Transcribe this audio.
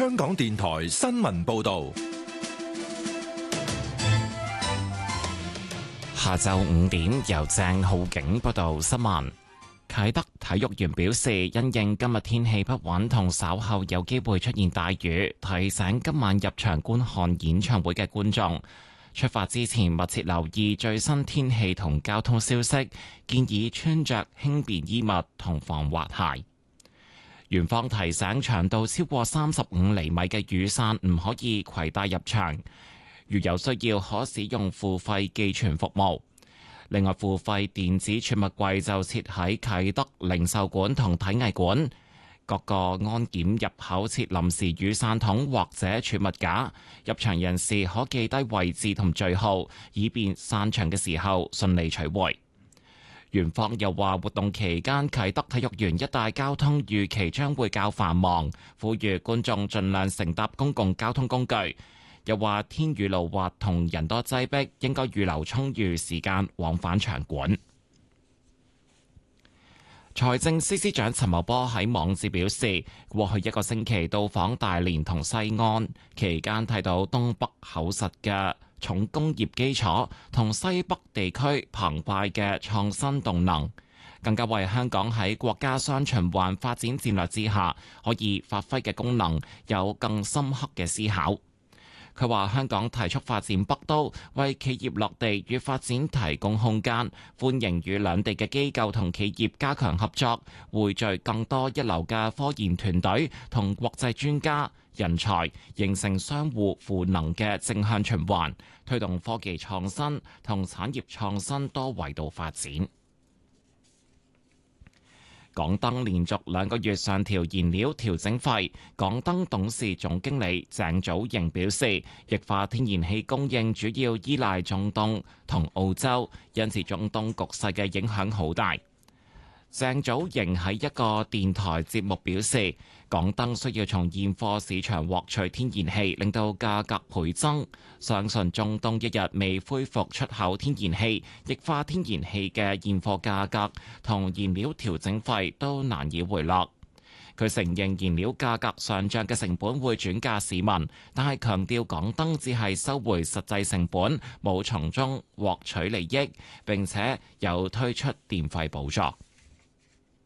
香港電台新聞報道。 下晝5點，由鄭浩景報道新聞。啟德體育園表示，因應今日天氣不穩同稍後有機會出現大雨，提醒今晚入場觀看演唱會嘅觀眾，出發之前密切留意最新天氣同交通消息，建議穿着輕便衣物同防滑鞋。園方提醒，長度超過35厘米嘅雨傘唔可以攜帶入場。如有需要，可使用付費寄存服務。另外，付費電子儲物櫃就設喺啟德零售館同體藝館各個安檢入口設臨時雨傘筒或者儲物架，入場人士可記低位置同序號，以便散場嘅時候順利取回。園方又話，活動期間啟德體育園一帶交通預期將會較繁忙，呼籲觀眾盡量乘搭公共交通工具。又話天雨路滑同人多擠迫，應該預留充裕時間往返場館。財政司司長陳茂波喺網誌表示，過去一個星期到訪大連同西安，期間睇到東北厚實嘅重工業基礎同西北地區澎湃嘅創新動能，更加為香港喺國家雙循環發展戰略之下可以發揮嘅功能有更深刻嘅思考。佢話香港提速發展北都，為企業落地與發展提供空間，歡迎與兩地嘅機構同企業加強合作，匯聚更多一流嘅科研團隊同國際專家人才，形成相互賦能嘅正向循環，推動科技創新同產業創新多維度發展。港燈連續2個月上調燃料調整費，港燈董事總經理鄭祖瑩表示，液化天然氣供應主要依賴中東同澳洲，因此中東局勢嘅影響好大。鄭祖瑩喺一個電台節目表示，港燈需要從現貨市場獲取天然氣，令到價格倍增。相信中東一日未恢復出口天然氣，液化天然氣嘅現貨價格同燃料調整費都難以回落。佢承認燃料價格上漲嘅成本會轉嫁市民，但係強調港燈只係收回實際成本，冇從中獲取利益，並且有推出電費補助。